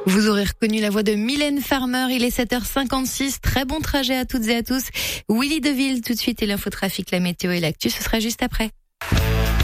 Vous aurez reconnu la voix de Mylène Farmer. Il est 7h56. Très bon trajet à toutes et à tous. Willy Deville tout de suite et l'infotrafic, la météo et l'actu, ce sera juste après.